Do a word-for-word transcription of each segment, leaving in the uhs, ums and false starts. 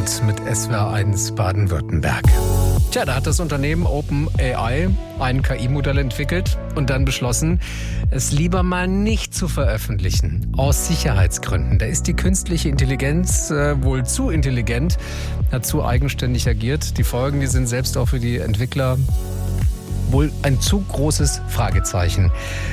Abend mit S W R eins Baden-Württemberg. Tja, da hat das Unternehmen OpenAI ein K I-Modell entwickelt und dann beschlossen, es lieber mal nicht zu veröffentlichen. Aus Sicherheitsgründen. Da ist die künstliche Intelligenz äh, wohl zu intelligent, hat zu eigenständig agiert. Die Folgen, die sind selbst auch für die Entwickler wohl ein zu großes Fragezeichen.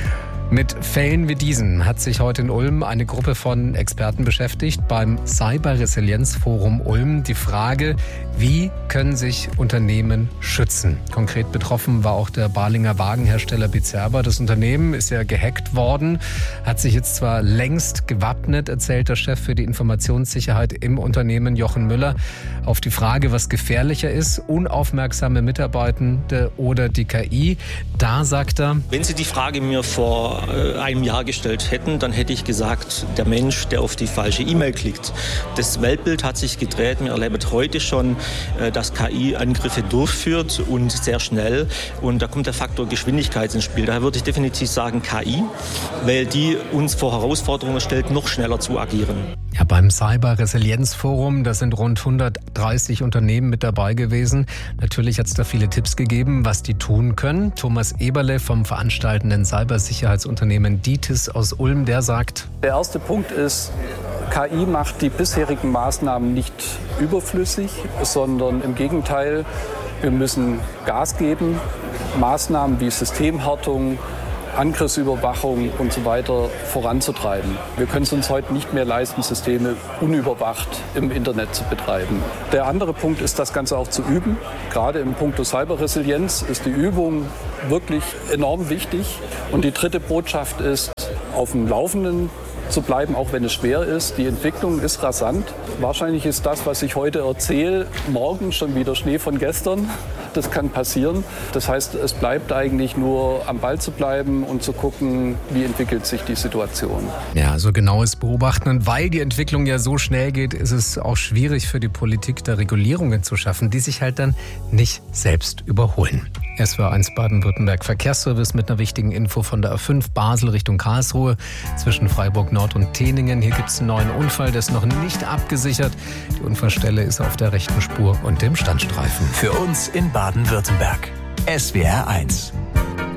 Mit Fällen wie diesen hat sich heute in Ulm eine Gruppe von Experten beschäftigt beim Cyber-Resilienz-Forum Ulm. Die Frage, wie können sich Unternehmen schützen? Konkret betroffen war auch der Balinger Wagenhersteller Bizerba. Das Unternehmen ist ja gehackt worden, hat sich jetzt zwar längst gewappnet, erzählt der Chef für die Informationssicherheit im Unternehmen Jochen Müller. Auf die Frage, was gefährlicher ist, unaufmerksame Mitarbeitende oder die K I, da sagt er: Wenn Sie die Frage mir vor einem Jahr gestellt hätten, dann hätte ich gesagt, der Mensch, der auf die falsche E-Mail klickt. Das Weltbild hat sich gedreht. Wir erleben heute schon, dass K I Angriffe durchführt und sehr schnell. Und da kommt der Faktor Geschwindigkeit ins Spiel. Daher würde ich definitiv sagen K I, weil die uns vor Herausforderungen stellt, noch schneller zu agieren. Ja, beim Cyber-Resilienz-Forum, da sind rund hundertdreißig Unternehmen mit dabei gewesen. Natürlich hat es da viele Tipps gegeben, was die tun können. Thomas Eberle vom veranstaltenden Cybersicherheitsunternehmen Ditis aus Ulm, der sagt: Der erste Punkt ist, K I macht die bisherigen Maßnahmen nicht überflüssig, sondern im Gegenteil, wir müssen Gas geben. Maßnahmen wie Systemhärtung, Angriffsüberwachung und so weiter voranzutreiben. Wir können es uns heute nicht mehr leisten, Systeme unüberwacht im Internet zu betreiben. Der andere Punkt ist, das Ganze auch zu üben. Gerade im Punkto Cyberresilienz ist die Übung wirklich enorm wichtig. Und die dritte Botschaft ist, auf dem Laufenden zu bleiben, auch wenn es schwer ist. Die Entwicklung ist rasant. Wahrscheinlich ist das, was ich heute erzähle, morgen schon wieder Schnee von gestern. Das kann passieren. Das heißt, es bleibt eigentlich nur am Ball zu bleiben und zu gucken, wie entwickelt sich die Situation. Ja, so genaues Beobachten. Und weil die Entwicklung ja so schnell geht, ist es auch schwierig für die Politik, da Regulierungen zu schaffen, die sich halt dann nicht selbst überholen. S W R eins Baden-Württemberg Verkehrsservice mit einer wichtigen Info von der A fünf Basel Richtung Karlsruhe zwischen Freiburg Nord und Teningen. Hier gibt es einen neuen Unfall, der ist noch nicht abgesichert. Die Unfallstelle ist auf der rechten Spur und dem Standstreifen. Für uns in Baden-Württemberg. S W R eins.